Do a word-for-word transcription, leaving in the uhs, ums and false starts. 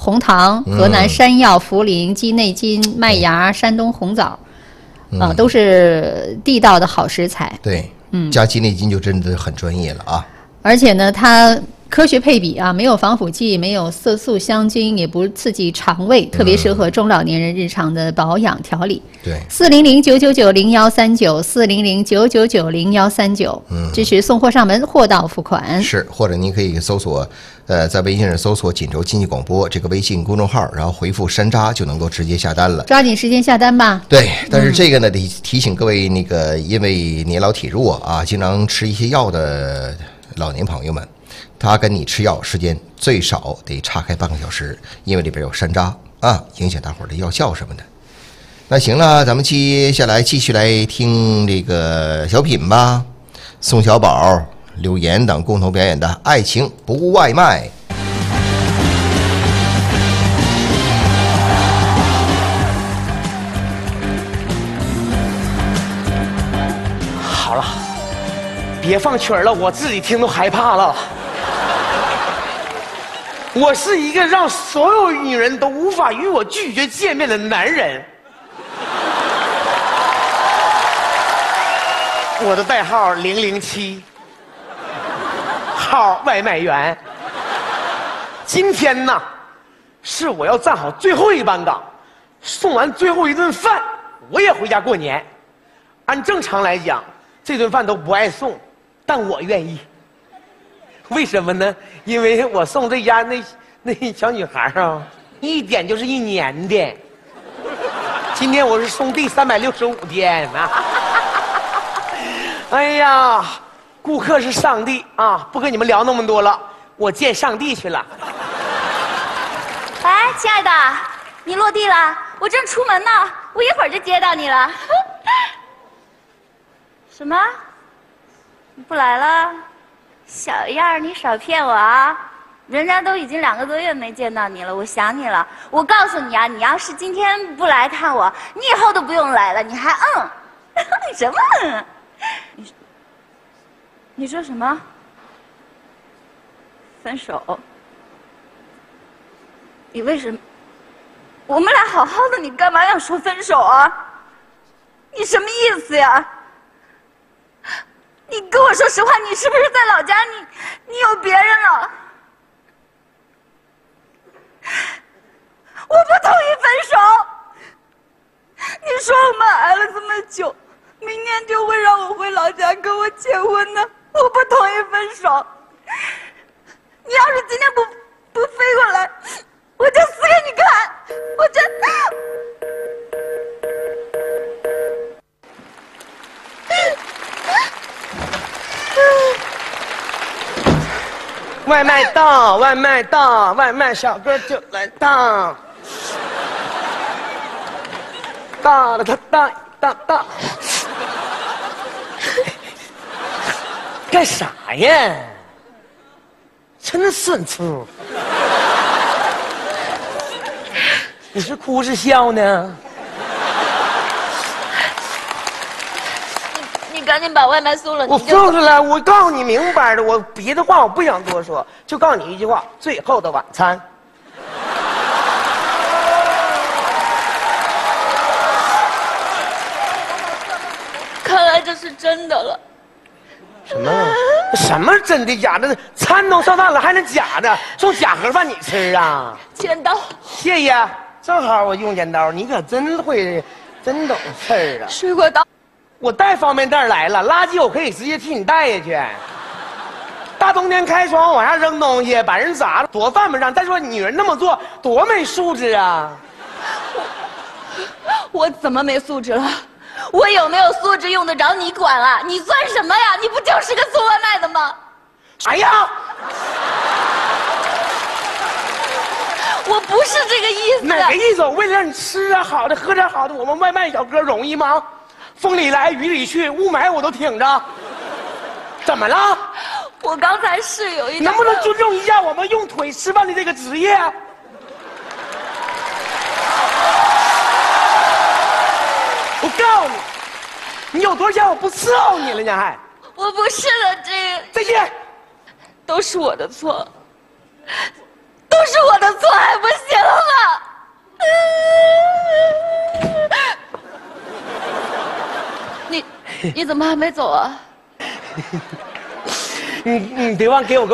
红糖、河南山药、茯苓、鸡内金、麦芽、山东红枣，啊、 嗯呃，都是地道的好食材。 对， 嗯， 加鸡内金就真的很专业了啊。 而且呢，它科学配比啊，没有防腐剂，没有色素、香精，也不刺激肠胃，特别适合中老年人日常的保养调理。 对， 四零零九九九零幺三九，四零零九九九零幺三九，嗯，支持送货上门，货到付款。 是，或者您可以搜索，呃，在微信上搜索“锦州经济广播”这个微信公众号，然后回复“山楂”就能够直接下单了。 抓紧时间下单吧。 对，但是这个呢，得提醒各位那个因为年老体弱啊，经常吃一些药的老年朋友们。他跟你吃药时间最少得岔开半个小时，因为里边有山楂啊，影响大伙儿的药效什么的。那行了，咱们接下来继续来听这个小品吧。宋小宝、柳岩等共同表演的《爱情不外卖》。 好了，别放曲儿了，我自己听都害怕了。我是一个让所有女人都无法与我拒绝见面的男人。我的代号零零七，号外卖员。今天呢，是我要站好最后一班岗，送完最后一顿饭，我也回家过年。按正常来讲，这顿饭都不爱送，但我愿意。为什么呢？因为我送这家那那小女孩啊，一点就是一年的。今天我是送第三百六十五天啊！哎呀，顾客是上帝啊！不跟你们聊那么多了，我见上帝去了。 哎，亲爱的，你落地了，我正出门呢，我一会儿就接到你了。什么？你不来了？小样儿，你少骗我啊！人家都已经两个多月没见到你了，我想你了。我告诉你啊，你要是今天不来看我，你以后都不用来了。你还嗯？你什么嗯？你你说什么？分手？你为什么？我们俩好好的，你干嘛要说分手啊？你什么意思呀？你跟我说实话，你是不是在老家你你有别人了？我不同意分手。你说我们挨了这么久，明年就会让我回老家跟我结婚呢？我不同意分手。你要是今天不不飞过来，我就死给你看！我真。 外卖到，外卖到，外卖小哥就来到。到了，他到到到。干啥呀？真顺粗。你是哭是笑呢？ 你赶紧把外卖送了。 我送出来，我告诉你明白的，我别的话我不想多说，就告诉你一句话：最后的晚餐。 看来这是真的了。 什么？什么真的假的？餐都上当了，还能假的？送假盒饭你吃啊？ 剪刀。 谢谢，正好我用剪刀，你可真会，真懂事儿啊。 水果刀。 我带方便袋来了，垃圾我可以直接替你带下去。大冬天开窗往下扔东西，把人砸了，多犯不上。再说女人那么做，多没素质啊！ 我我怎么没素质了？我有没有素质用得着你管啊？你算什么呀？你不就是个送外卖的吗？ 哎呀！ 我不是这个意思。 哪个意思？我为了让你吃点好的，喝点好的，我们外卖小哥容易吗？风里来雨里去，雾霾我都挺着。怎么了？ 我刚才是有一点。 能不能尊重一下我们用腿吃饭的这个职业？我告诉你，你有多少钱我不伺候你了呢还？ 我不是的，这个再见。 都是我的错，都是我的错，还不行你你怎么还没走啊？ 你你别忘给我个。